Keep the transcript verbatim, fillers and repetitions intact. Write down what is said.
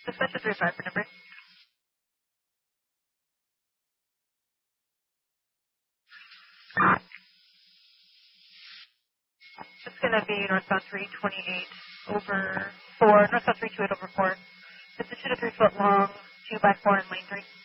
Suspension three five for number. It's going to be northbound three twenty-eight over four, northbound three twenty-eight over four. It's a two to three foot long, two by four in lane three.